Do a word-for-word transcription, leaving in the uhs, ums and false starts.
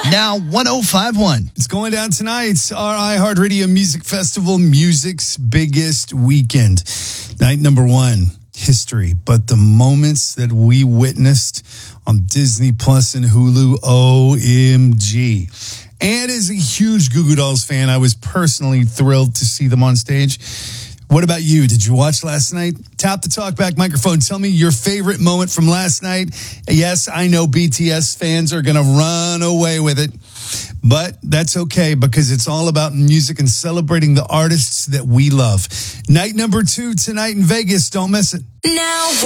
Now one oh five point one. It's going down tonight. It's our iHeartRadio Music Festival, music's biggest weekend. Night number one, history. But the moments that we witnessed on Disney Plus and Hulu, O M G. And as a huge Goo Goo Dolls fan, I was personally thrilled to see them on stage. What about you? Did you watch last night? Tap the talkback microphone. Tell me your favorite moment from last night. Yes, I know B T S fans are going to run away with it, but that's okay because it's all about music and celebrating the artists that we love. Night number two tonight in Vegas. Don't miss it. Now.